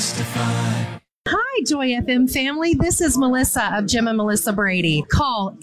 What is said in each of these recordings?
justified. Hi, Joy FM family. This is Melissa of Jim and Melissa Brady. Call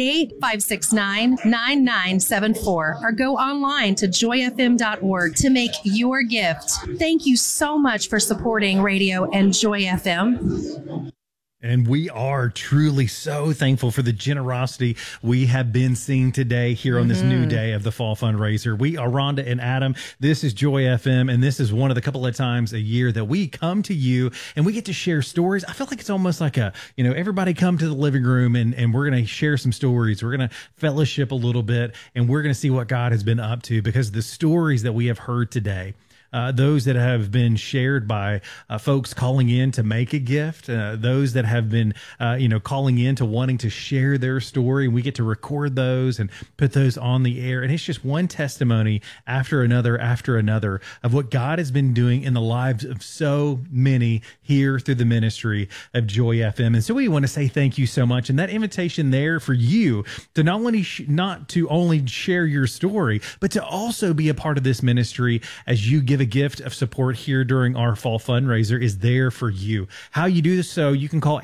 888-569-9974 or go online to joyfm.org to make your gift. Thank you so much for supporting radio and Joy FM. And we are truly so thankful for the generosity we have been seeing today here on this new day of the Fall Fundraiser. We are Rhonda and Adam. This is Joy FM, and this is one of the couple of times a year that we come to you and we get to share stories. I feel like it's almost like everybody come to the living room and we're going to share some stories. We're going to fellowship a little bit, and we're going to see what God has been up to, because the stories that we have heard today, those that have been shared by folks calling in to make a gift, those that have been, calling in to wanting to share their story. We get to record those and put those on the air. And it's just one testimony after another of what God has been doing in the lives of so many here through the ministry of Joy FM. And so we want to say thank you so much. And that invitation there for you to not to only share your story, but to also be a part of this ministry as you give a gift of support here during our fall fundraiser is there for you. How you do this, so you can call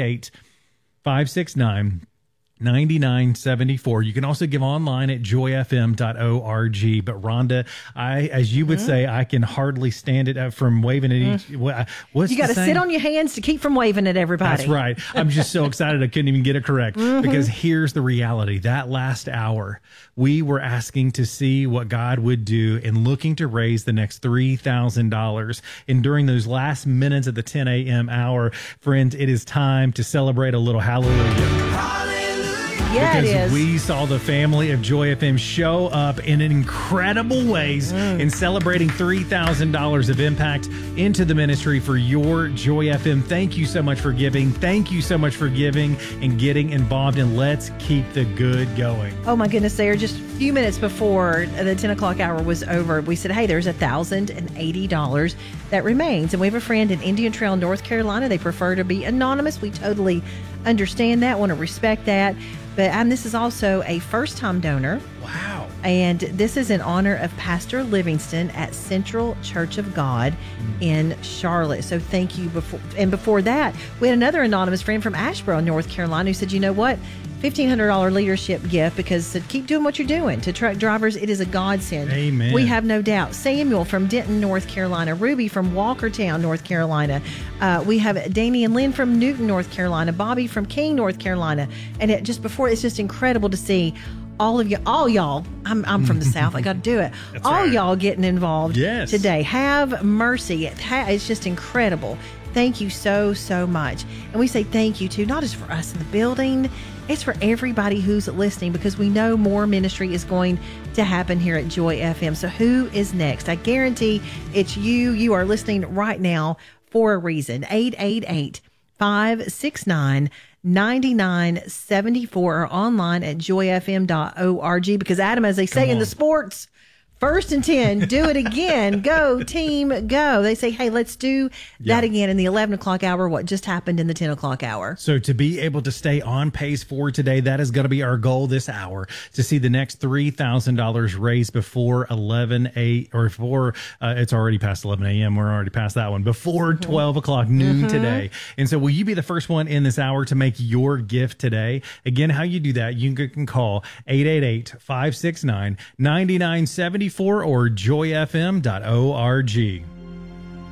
888-569-9974. You can also give online at joyfm.org. But Rhonda, as you would say, I can hardly stand it up from waving at each. What's you got to sit on your hands to keep from waving at everybody. That's right. I'm just so excited I couldn't even get it correct, because here's the reality. That last hour, we were asking to see what God would do and looking to raise the next $3,000. And during those last minutes of the 10 a.m. hour, friends, it is time to celebrate a little hallelujah. Yeah, because it is. We saw the family of Joy FM show up in incredible ways in celebrating $3,000 of impact into the ministry for your Joy FM. Thank you so much for giving. Thank you so much for giving and getting involved. And let's keep the good going. Oh, my goodness. There, just a few minutes before the 10 o'clock hour was over, we said, hey, there's $1,080 that remains. And we have a friend in Indian Trail, North Carolina. They prefer to be anonymous. We totally understand that, want to respect that. But this is also a first-time donor. Wow. And this is in honor of Pastor Livingston at Central Church of God in Charlotte. So thank you. Before that, we had another anonymous friend from Asheboro, North Carolina, who said, you know what? $1,500 leadership gift, because keep doing what you're doing. To truck drivers, it is a godsend. Amen. We have no doubt. Samuel from Denton, North Carolina. Ruby from Walkertown, North Carolina. We have Danny and Lynn from Newton, North Carolina. Bobby from King, North Carolina. And it's just incredible to see all y'all. I'm from the South. I got to do it. That's all right. y'all getting involved today. Have mercy. It's just incredible. Thank you so, so much. And we say thank you to not just for us in the building, it's for everybody who's listening, because we know more ministry is going to happen here at Joy FM. So who is next? I guarantee it's you. You are listening right now for a reason. 888-569-9974 or online at joyfm.org, because Adam, as they say in the sports, 1st and 10, do it again. Go, team, go. They say, hey, let's do that again in the 11 o'clock hour, what just happened in the 10 o'clock hour. So to be able to stay on pace for today, that is going to be our goal this hour, to see the next $3,000 raised before 11 or before, it's already past 11 a.m. We're already past that one, before 12 o'clock noon today. And so will you be the first one in this hour to make your gift today? Again, how you do that, you can call 888-569-9974 or joyfm.org.